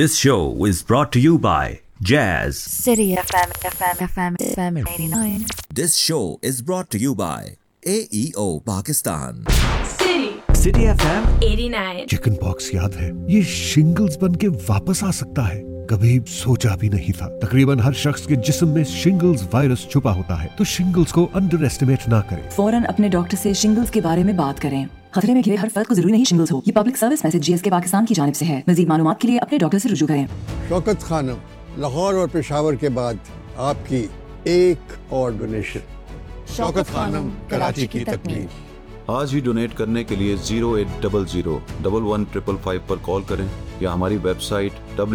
This show is brought to you by Jazz. City FM 89. This show is brought to you by AEO Pakistan. City FM 89. Chicken pox याद है? ये shingles बन के वापस आ सकता है। कभी सोचा भी नहीं था। तकरीबन हर शख्स के जिस्म में शिंगल्स वायरस छुपा होता है, तो शिंगल्स को अंडर एस्टिमेट ना करें। फौरन अपने डॉक्टर से शिंगल्स के बारे में बात करें। खतरे में घिरे हर फर्द को जरूरी नहीं शिंगल्स हो। ये public service message GSK Pakistan की जानिब से है। मजीद मालूमात के लिए अपने डॉक्टर से रुजू करें। शौकत खानम, लाहौर और पेशावर के बाद आपकी एक और डोनेशन। शौकत खानम, कराची की तकमील। आज ही डोनेट करने के लिए 0800-115555 पर कॉल करें या हमारी वेबसाइट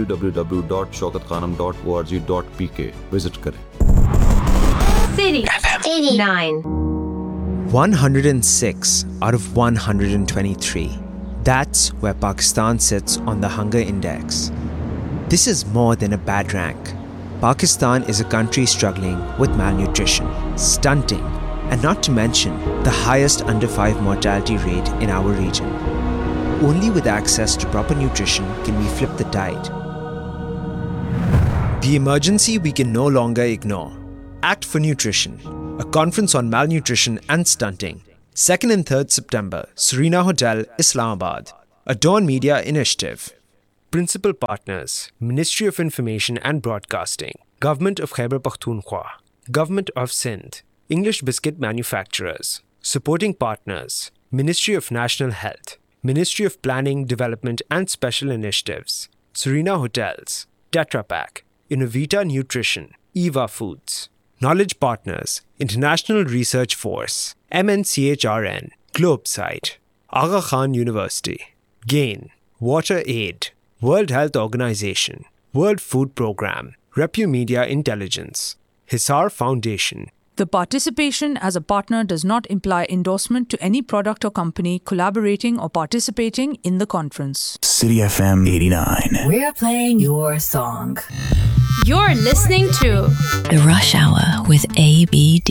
www.shaukatkhanam.org.pk विजिट करें। City FM 89. 106 out of 123. That's where Pakistan sits on the hunger index. This is more than a bad rank. Pakistan is a country struggling with malnutrition, stunting, and not to mention the highest under 5 mortality rate in our region. Only with access to proper nutrition can we flip the tide. The emergency we can no longer ignore. Act for Nutrition, a conference on malnutrition and stunting. 2nd and 3rd September, Serena Hotel, Islamabad. A Dawn Media initiative. Principal partners, Ministry of Information and Broadcasting, Government of Khyber Pakhtunkhwa, Government of Sindh, English Biscuit Manufacturers. Supporting partners, Ministry of National Health, Ministry of Planning, Development and Special Initiatives, Serena Hotels, Tetra Pak, Innovita Nutrition, Eva Foods. Knowledge partners, International Research Force, MNCHRN, Globesite, Aga Khan University, GAIN, Water Aid, World Health Organization, World Food Programme, Repu Media Intelligence, Hisar Foundation. The participation as a partner does not imply endorsement to any product or company collaborating or participating in the conference. City FM 89. We're playing your song. You're listening to The Rush Hour with ABD.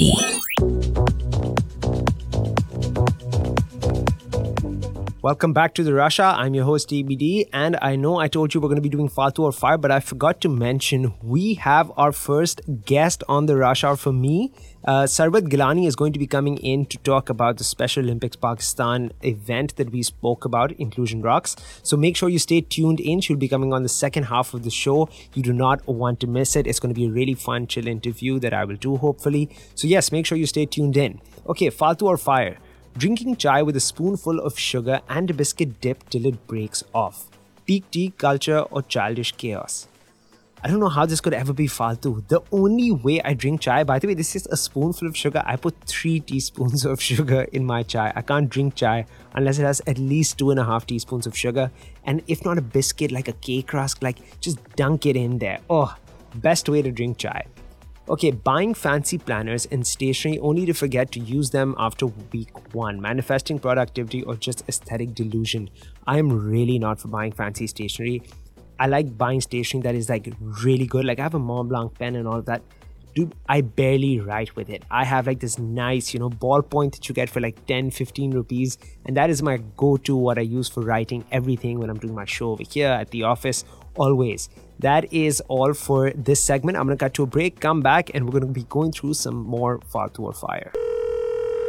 Welcome back to the Rush Hour. I'm your host ABD, and I know I told you we're going to be doing Faltu or Fire, but I forgot to mention we have our first guest on the Rush Hour for me. Sarwat Gilani is going to be coming in to talk about the Special Olympics Pakistan event that we spoke about, Inclusion Rocks. So make sure you stay tuned in. She'll be coming on the second half of the show. You do not want to miss it. It's going to be a really fun, chill interview that I will do, hopefully. So yes, make sure you stay tuned in. Okay, Faltu or Fire. Drinking chai with a spoonful of sugar and a biscuit dip till it breaks off. Peak tea culture or childish chaos. I don't know how this could ever be faltu. The only way I drink chai, by the way, this is a spoonful of sugar. I put 3 teaspoons of sugar in my chai. I can't drink chai unless it has at least 2.5 teaspoons of sugar. And if not a biscuit, like a cake rusk, like just dunk it in there. Oh, best way to drink chai. Okay, buying fancy planners and stationery only to forget to use them after week 1. Manifesting productivity or just aesthetic delusion. I am really not for buying fancy stationery. I like buying stationery that is like really good. Like I have a Mont Blanc pen and all of that. Dude, I barely write with it. I have like this nice, ballpoint that you get for like 10-15 rupees. And that is my go-to, what I use for writing everything when I'm doing my show over here at the office, always. That is all for this segment. I'm going to cut to a break, come back, and we're going to be going through some more Faltu or Fire.